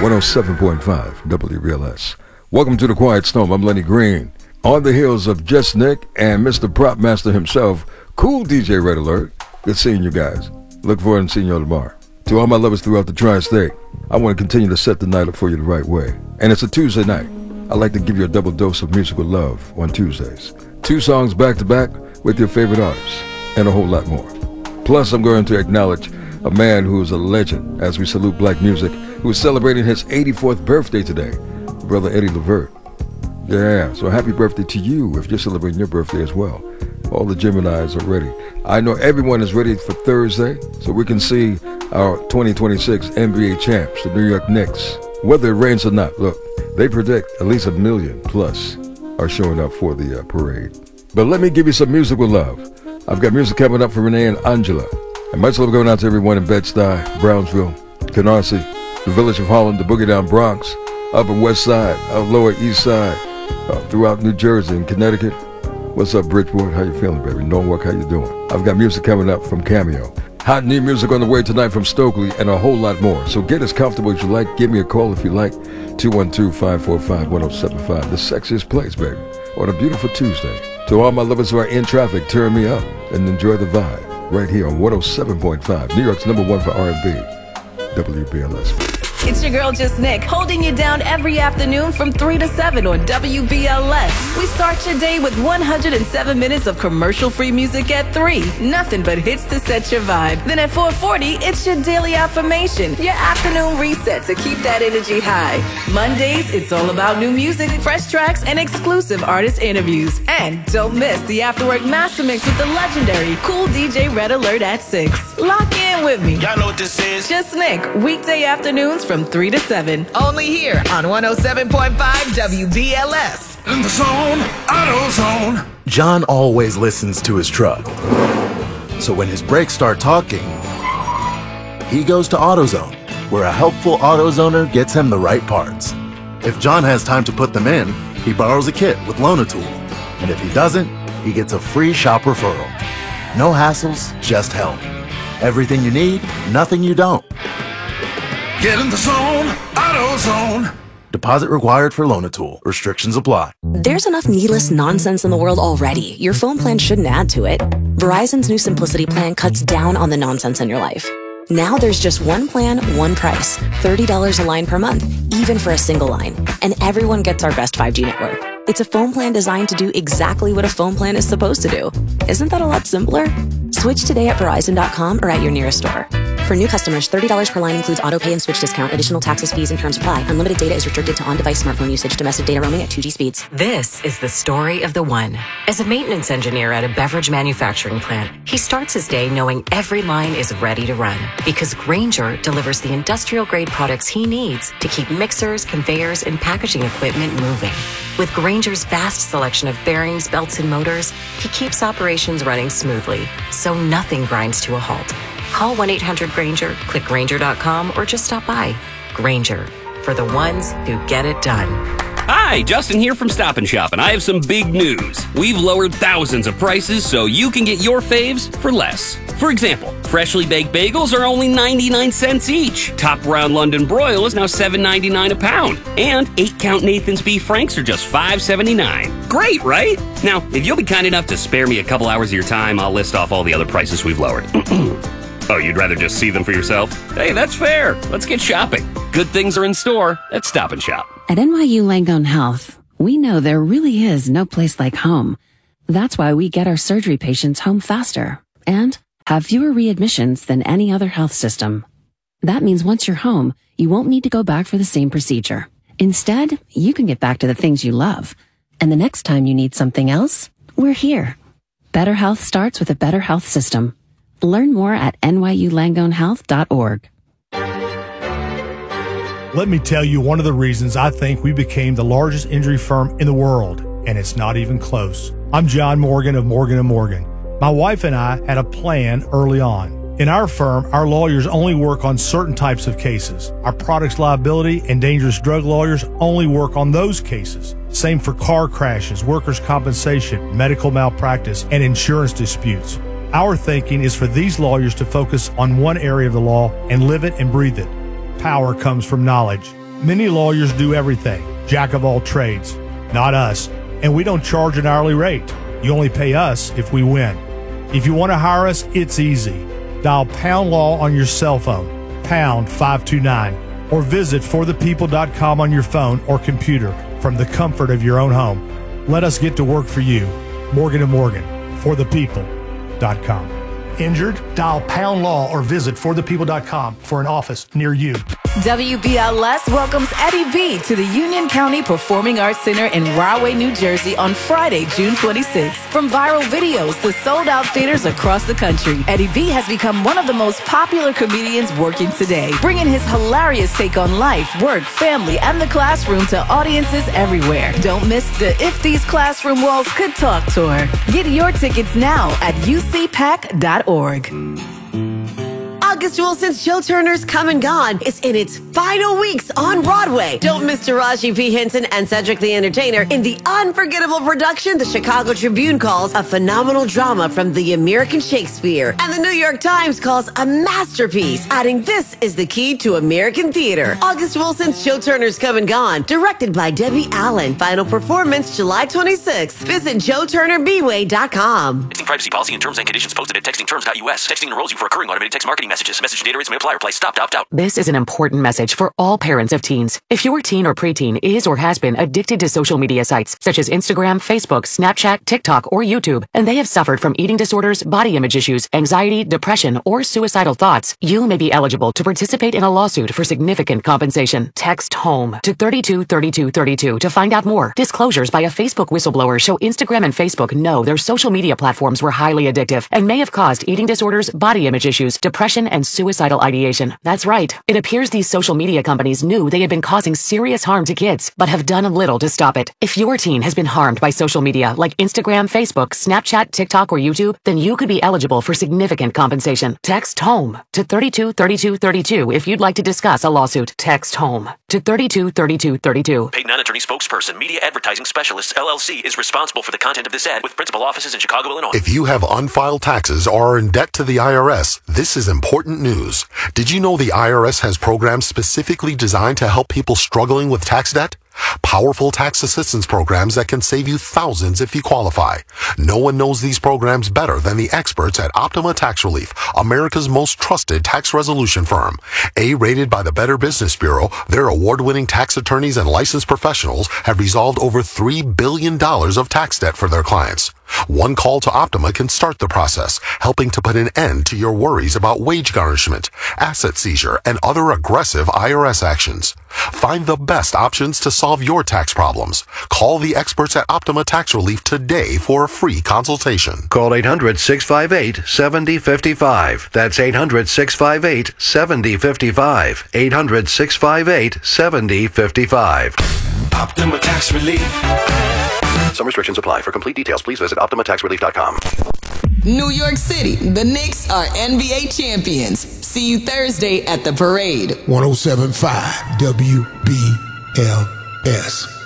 107.5 WBLS. Welcome to the Quiet Storm. I'm Lenny Green. On the heels of Just Nick and Mr. Prop Master himself, Cool DJ Red Alert. Good seeing you guys. Look forward to seeing you all tomorrow. To all my lovers throughout the tri-state, I want to continue to set the night up for you the right way. And it's a Tuesday night. I like to give you a double dose of musical love on Tuesdays. 2 songs back to back with your favorite artists, and a whole lot more. Plus, I'm going to acknowledge a man who is a legend as we salute black music, who is celebrating his 84th birthday today, Brother Eddie Levert. Yeah, so happy birthday to you if you're celebrating your birthday as well. All the Geminis are ready. I know everyone is ready for Thursday, so we can see our 2026 NBA champs, the New York Knicks. Whether it rains or not, look, they predict at least 1 million plus are showing up for the parade. But let me give you some musical love. I've got music coming up from Renee and Angela. And much love going out to everyone in Bed-Stuy, Brownsville, Canarsie, the village of Holland, the Boogie Down Bronx, Upper West Side, Lower East Side, throughout New Jersey and Connecticut. What's up, Bridgeport? How you feeling, baby? Norwalk, how you doing? I've got music coming up from Cameo. Hot new music on the way tonight from Stokely and a whole lot more. So get as comfortable as you like. Give me a call if you like. 212-545-1075. The sexiest place, baby. On a beautiful Tuesday. To all my lovers who are in traffic, turn me up and enjoy the vibe. Right here on 107.5, New York's #1 for R&B, WBLS. It's your girl, Just Nick, holding you down every afternoon from 3 to 7 on WBLS. We start your day with 107 minutes of commercial-free music at 3. Nothing but hits to set your vibe. Then at 4:40, it's your daily affirmation, your afternoon reset to keep that energy high. Mondays, it's all about new music, fresh tracks, and exclusive artist interviews. And don't miss the Afterwork Master Mix with the legendary Cool DJ Red Alert at 6. Lock in with me. Y'all know what this is. Just Nick, weekday afternoons from 3 to 7. Only here on 107.5 WBLS. In the zone, AutoZone. John always listens to his truck. So when his brakes start talking, he goes to AutoZone, where a helpful AutoZoner gets him the right parts. If John has time to put them in, he borrows a kit with Loan-A-Tool. And if he doesn't, he gets a free shop referral. No hassles, just help. Everything you need, nothing you don't. Get in the zone, AutoZone. Deposit required for Loan-A-Tool. Restrictions apply. There's enough needless nonsense in the world already. Your phone plan shouldn't add to it. Verizon's new Simplicity plan cuts down on the nonsense in your life. Now there's just one plan, one price. $30 a line per month, even for a single line. And everyone gets our best 5G network. It's a phone plan designed to do exactly what a phone plan is supposed to do. Isn't that a lot simpler? Switch today at Verizon.com or at your nearest store. For new customers, $30 per line includes auto pay and switch discount. Additional taxes, fees, and terms apply. Unlimited data is restricted to on-device smartphone usage. Domestic data roaming at 2G speeds. This is the story of the one. As a maintenance engineer at a beverage manufacturing plant, he starts his day knowing every line is ready to run because Grainger delivers the industrial-grade products he needs to keep mixers, conveyors, and packaging equipment moving. With Grainger's vast selection of bearings, belts, and motors, he keeps operations running smoothly, so nothing grinds to a halt. Call 1-800-GRAINGER, click Grainger.com, or just stop by. Grainger, for the ones who get it done. Hi, Justin here from Stop & Shop, and I have some big news. We've lowered thousands of prices so you can get your faves for less. For example, freshly baked bagels are only 99 cents each. Top Round London Broil is now $7.99 a pound. And 8-count Nathan's Beef Franks are just $5.79. Great, right? Now, if you'll be kind enough to spare me a couple hours of your time, I'll list off all the other prices we've lowered. Oh, you'd rather just see them for yourself? Hey, that's fair. Let's get shopping. Good things are in store at Stop & Shop. At NYU Langone Health, we know there really is no place like home. That's why we get our surgery patients home faster and have fewer readmissions than any other health system. That means once you're home, you won't need to go back for the same procedure. Instead, you can get back to the things you love. And the next time you need something else, we're here. Better health starts with a better health system. Learn more at nyulangonehealth.org. Let me tell you one of the reasons I think we became the largest injury firm in the world, and it's not even close. I'm John Morgan of Morgan & Morgan. My wife and I had a plan early on. In our firm, our lawyers only work on certain types of cases. Our products liability and dangerous drug lawyers only work on those cases. Same for car crashes, workers' compensation, medical malpractice, and insurance disputes. Our thinking is for these lawyers to focus on one area of the law and live it and breathe it. Power comes from knowledge. Many lawyers do everything, jack of all trades. Not us. And we don't charge an hourly rate. You only pay us if we win. If you want to hire us, it's easy. Dial Pound Law on your cell phone, pound 529, or visit forthepeople.com on your phone or computer from the comfort of your own home. Let us get to work for you. Morgan & Morgan, forthepeople.com. Injured? Dial Pound Law or visit forthepeople.com for an office near you. WBLS welcomes Eddie B to the Union County Performing Arts Center in Rahway, New Jersey on Friday, June 26th. From viral videos to sold-out theaters across the country, Eddie B has become one of the most popular comedians working today, bringing his hilarious take on life, work, family, and the classroom to audiences everywhere. Don't miss the If These Classroom Walls Could Talk tour. Get your tickets now at ucpac.org. August Wilson's Joe Turner's Come and Gone is in its final weeks on Broadway. Don't miss Taraji P. Henson and Cedric the Entertainer in the unforgettable production the Chicago Tribune calls a phenomenal drama from the American Shakespeare, and the New York Times calls a masterpiece, adding this is the key to American theater. August Wilson's Joe Turner's Come and Gone, directed by Debbie Allen. Final performance July 26th. Visit JoeTurnerBway.com. Texting privacy policy and terms and conditions posted at textingterms.us. Texting enrolls you for recurring automated text marketing messages. Message data rates may apply. Reply stop, opt out. This is an important message for all parents of teens. If your teen or preteen is or has been addicted to social media sites such as Instagram, Facebook, Snapchat, TikTok, or YouTube, and they have suffered from eating disorders, body image issues, anxiety, depression, or suicidal thoughts, you may be eligible to participate in a lawsuit for significant compensation. Text HOME to 323232 to find out more. Disclosures by a Facebook whistleblower show Instagram and Facebook know their social media platforms were highly addictive and may have caused eating disorders, body image issues, depression, and suicidal ideation. That's right. It appears these social media companies knew they had been causing serious harm to kids, but have done little to stop it. If your teen has been harmed by social media like Instagram, Facebook, Snapchat, TikTok, or YouTube, then you could be eligible for significant compensation. Text HOME to 323232 if you'd like to discuss a lawsuit. Text HOME to 323232. Paid non-attorney spokesperson, Media Advertising Specialists, LLC, is responsible for the content of this ad with principal offices in Chicago, Illinois. If you have unfiled taxes or are in debt to the IRS, this is important news. Did you know the IRS has programs specifically designed to help people struggling with tax debt? Powerful tax assistance programs that can save you thousands if you qualify. No one knows these programs better than the experts at Optima Tax Relief, America's most trusted tax resolution firm. A-rated by the Better Business Bureau, their award-winning tax attorneys and licensed professionals have resolved over $3 billion of tax debt for their clients. One call to Optima can start the process, helping to put an end to your worries about wage garnishment, asset seizure, and other aggressive IRS actions. Find the best options to solve your tax problems. Call the experts at Optima Tax Relief today for a free consultation. Call 800-658-7055. That's 800-658-7055. 800-658-7055. Optima Tax Relief. Some restrictions apply. For complete details, please visit OptimaTaxRelief.com. New York City, the Knicks are NBA champions. See you Thursday at the parade. 107.5 WBLS.